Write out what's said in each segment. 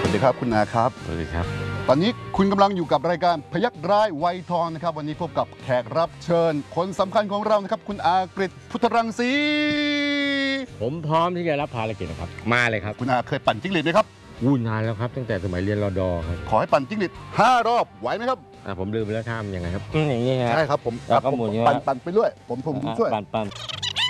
วัสดีครับคุณอาครับสวัสดีครับตอนนี้คุณกำลังอยู่กับรายการพยัคฆ์ร้ายวัยทองนะครับวันนี้พบกับแขกรับเชิญคนสำคัญของเรานะครับคุณอากฤษพุทธรังสีผมพร้อมที่จะรับภารกิจนะครับมาเลยครับคุณอาเคยปั่นจิ้งหรีดไหมครับนานแล้วครับตั้งแต่สมัยเรียนรดครับขอให้ปั่นจิ้งหรีด5 รอบไหวไหมครับผมลืมไปแล้วท่ามันยังไงครับอย่างนี้ครับใช่ครับผมแล้วก็หมุนปั่นไปเรื่อยผมช่วยปั่น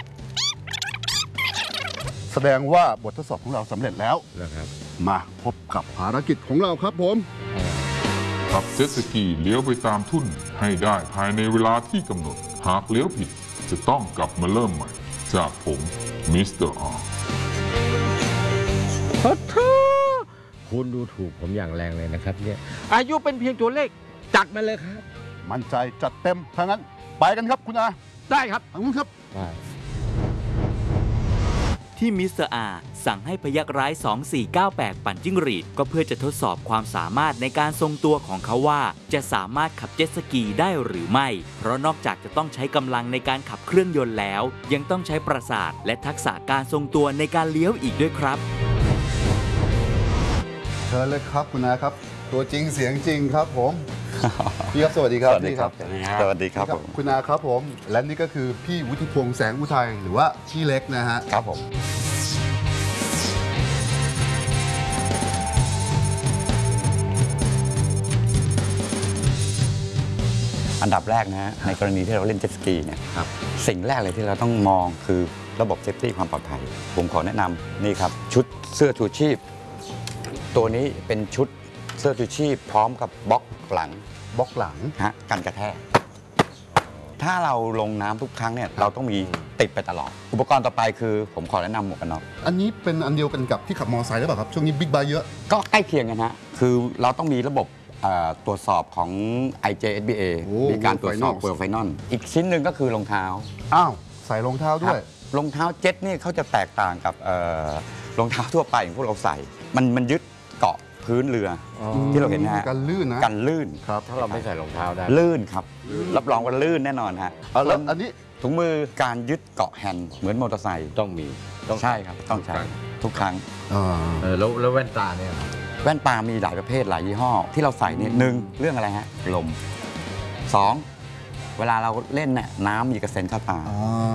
แสดงว่าบททดสอบของเราสำเร็จแล้วนะครับมาพบกับภารกิจของเราครับผมขับเจ็ตสกีเลี้ยวไปตามทุ่นให้ได้ภายในเวลาที่กำหนดหากเลี้ยวผิดจะต้องกลับมาเริ่มใหม่จากผมมิสเตอร์อาร์คุณดูถูกผมอย่างแรงเลยนะครับเนี่ยอายุเป็นเพียงตัวเลขจัดมาเลยครับมั่นใจจัดเต็มถ้างั้นไปกันครับคุณอาได้ครับทางนู้นครับที่มิสเตอร์อาสั่งให้พยัคฆ์ร้าย2498ปั่นจิ้งหรีดก็เพื่อจะทดสอบความสามารถในการทรงตัวของเขาว่าจะสามารถขับเจ็ตสกีได้หรือไม่เพราะนอกจากจะต้องใช้กำลังในการขับเครื่องยนต์แล้วยังต้องใช้ประสาทและทักษะการทรงตัวในการเลี้ยวอีกด้วยครับเชิญเลยครับคุณอาครับตัวจริงเสียงจริงครับผมพี่ครับสวัสดีครับพี่ครับสวัสดีครับผมคุณอาครับผมและนี่ก็คือพี่วุฒิพงษ์แสงอุทัยหรือว่าพี่เล็กนะฮะครับผมอันดับแรกนะฮะในกรณีที่เราเล่นเจ็ตสกีเนี่ยสิ่งแรกเลยที่เราต้องมองคือระบบเซฟตี้ความปลอดภัยผมขอแนะนำนี่ครับชุดเสื้อชูชีพตัวนี้เป็นชุดเสื้อชูชีพพร้อมกับบล็อกหลังฮะกันกระแทกถ้าเราลงน้ำทุกครั้งเนี่ยเราต้องมีติดไปตลอดอุปกรณ์ต่อไปคือผมขอแนะนำหมวกกันน็อกอันนี้เป็นอันเดียวกันกับที่ขับมอเตอร์ไซค์หรือเปล่าครับช่วงนี้บิ๊กไบค์เยอะก็ใกล้เคียงกันฮะคือเราต้องมีระบบตรวจสอบของ IJSBA มีการตรวจสอบเปลือกไฟนอลอีกชิ้นหนึ่งก็คือรองเท้าอ้าวใส่รองเท้าด้วยรองเท้าเจ็ตนี่เขาจะแตกต่างกับรองเท้าทั่วไปอย่างพวกเราใส่มันยึดเกาะพื้นเรือที่เราเห็นนะฮะกันลื่นนะกันลื่นครับถ้าเราไม่ใส่รองเท้าได้ลื่นครับรับรองว่าลื่นแน่นอนฮะแล้วอันนี้ถุงมือการยึดเกาะแฮนด์เหมือนมอเตอร์ไซค์ต้องมีใช่ครับต้องใช้ทุกครั้งแล้วแว่นตาเนี่ยแว่นตามีหลายประเภทหลายยี่ห้อที่เราใส่เนี่ย1เรื่องอะไรฮะลม2เวลาเราเล่นเนี่ยน้ำมีกระเซ็นเข้าตา